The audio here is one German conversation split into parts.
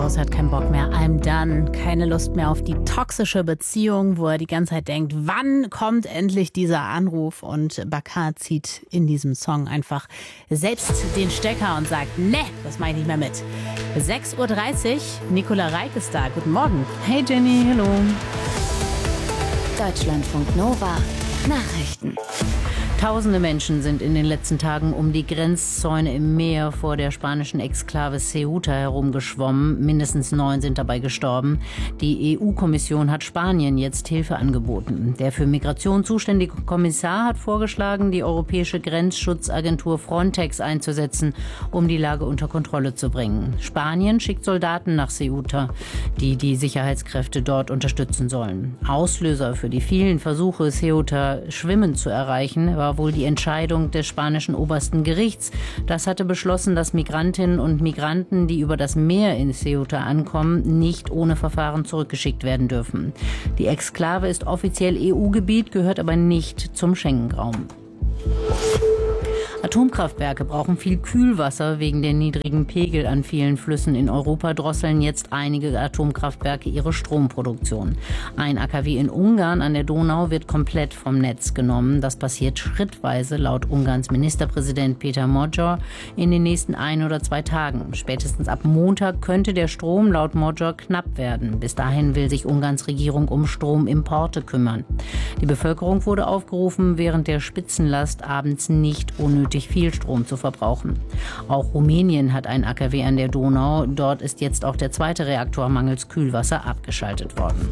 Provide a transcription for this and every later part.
raus, hat keinen Bock mehr. I'm done. Keine Lust mehr auf die toxische Beziehung, wo er die ganze Zeit denkt, wann kommt endlich dieser Anruf? Und Bakar zieht in diesem Song einfach selbst den Stecker und sagt, ne, das mache ich nicht mehr mit. 6.30 Uhr, Nicola Reik ist da. Guten Morgen. Hey Jenny, hallo. Deutschlandfunk Nova. Nachrichten. Tausende Menschen sind in den letzten Tagen um die Grenzzäune im Meer vor der spanischen Exklave Ceuta herumgeschwommen. Mindestens 9 sind dabei gestorben. Die EU-Kommission hat Spanien jetzt Hilfe angeboten. Der für Migration zuständige Kommissar hat vorgeschlagen, die europäische Grenzschutzagentur Frontex einzusetzen, um die Lage unter Kontrolle zu bringen. Spanien schickt Soldaten nach Ceuta, die die Sicherheitskräfte dort unterstützen sollen. Auslöser für die vielen Versuche, Ceuta schwimmend zu erreichen, war wohl die Entscheidung des spanischen obersten Gerichts. Das hatte beschlossen, dass Migrantinnen und Migranten, die über das Meer in Ceuta ankommen, nicht ohne Verfahren zurückgeschickt werden dürfen. Die Exklave ist offiziell EU-Gebiet, gehört aber nicht zum Schengen-Raum. Atomkraftwerke brauchen viel Kühlwasser. Wegen der niedrigen Pegel an vielen Flüssen in Europa drosseln jetzt einige Atomkraftwerke ihre Stromproduktion. Ein AKW in Ungarn an der Donau wird komplett vom Netz genommen. Das passiert schrittweise laut Ungarns Ministerpräsident Péter Magyar in den nächsten 1 oder 2 Tagen. Spätestens ab Montag könnte der Strom laut Magyar knapp werden. Bis dahin will sich Ungarns Regierung um Stromimporte kümmern. Die Bevölkerung wurde aufgerufen, während der Spitzenlast abends nicht unnötig viel Strom zu verbrauchen. Auch Rumänien hat ein AKW an der Donau. Dort ist jetzt auch der 2. Reaktor mangels Kühlwasser abgeschaltet worden.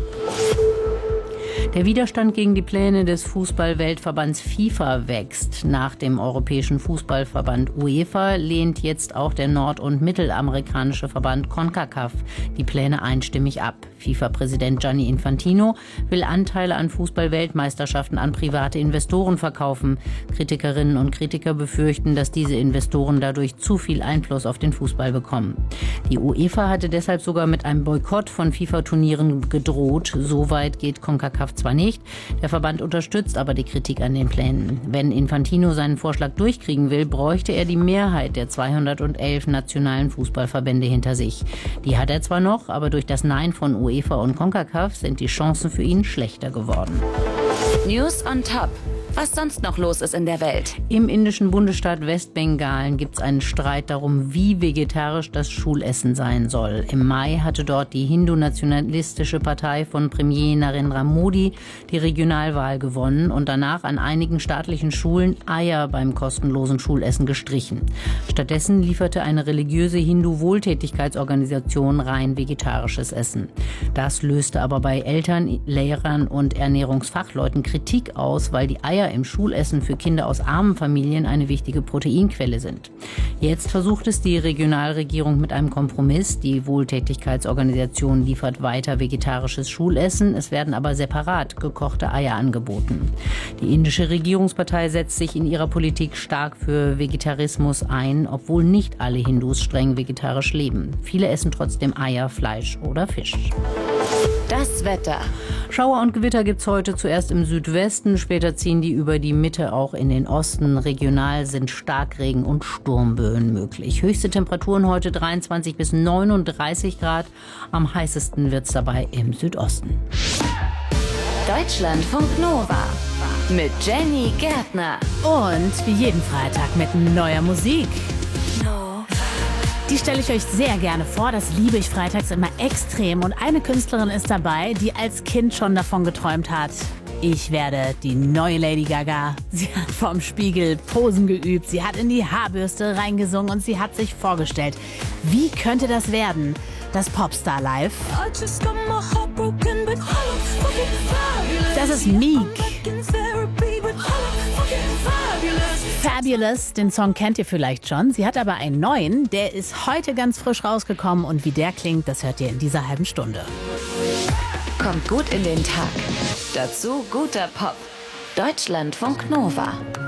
Der Widerstand gegen die Pläne des Fußball-Weltverbands FIFA wächst. Nach dem Europäischen Fußballverband UEFA lehnt jetzt auch der nord- und mittelamerikanische Verband CONCACAF die Pläne einstimmig ab. FIFA-Präsident Gianni Infantino will Anteile an Fußball-Weltmeisterschaften an private Investoren verkaufen. Kritikerinnen und Kritiker befürchten, dass diese Investoren dadurch zu viel Einfluss auf den Fußball bekommen. Die UEFA hatte deshalb sogar mit einem Boykott von FIFA-Turnieren gedroht. Soweit geht CONCACAF zwar nicht, der Verband unterstützt aber die Kritik an den Plänen. Wenn Infantino seinen Vorschlag durchkriegen will, bräuchte er die Mehrheit der 211 nationalen Fußballverbände hinter sich. Die hat er zwar noch, aber durch das Nein von UEFA und CONCACAF sind die Chancen für ihn schlechter geworden. News on Top. Was sonst noch los ist in der Welt. Im indischen Bundesstaat Westbengalen gibt es einen Streit darum, wie vegetarisch das Schulessen sein soll. Im Mai hatte dort die hindu-nationalistische Partei von Premier Narendra Modi die Regionalwahl gewonnen und danach an einigen staatlichen Schulen Eier beim kostenlosen Schulessen gestrichen. Stattdessen lieferte eine religiöse Hindu-Wohltätigkeitsorganisation rein vegetarisches Essen. Das löste aber bei Eltern, Lehrern und Ernährungsfachleuten Kritik aus, weil die Eier im Schulessen für Kinder aus armen Familien eine wichtige Proteinquelle sind. Jetzt versucht es die Regionalregierung mit einem Kompromiss. Die Wohltätigkeitsorganisation liefert weiter vegetarisches Schulessen. Es werden aber separat gekochte Eier angeboten. Die indische Regierungspartei setzt sich in ihrer Politik stark für Vegetarismus ein, obwohl nicht alle Hindus streng vegetarisch leben. Viele essen trotzdem Eier, Fleisch oder Fisch. Das Wetter. Schauer und Gewitter gibt's heute zuerst im Südwesten, später ziehen die über die Mitte auch in den Osten. Regional sind Starkregen und Sturmböen möglich. Höchste Temperaturen heute 23 bis 39 Grad. Am heißesten wird's dabei im Südosten. Deutschlandfunk Nova mit Jenny Gärtner. Und wie jeden Freitag mit neuer Musik. Die stelle ich euch sehr gerne vor. Das liebe ich freitags immer extrem. Und eine Künstlerin ist dabei, die als Kind schon davon geträumt hat, ich werde die neue Lady Gaga. Sie hat vorm Spiegel Posen geübt, sie hat in die Haarbürste reingesungen und sie hat sich vorgestellt, wie könnte das werden? Das Popstar Live. Das ist Meek. Fabulous, den Song kennt ihr vielleicht schon. Sie hat aber einen neuen, der ist heute ganz frisch rausgekommen und wie der klingt, das hört ihr in dieser halben Stunde. Kommt gut in den Tag. Dazu guter Pop. Deutschlandfunk Nova.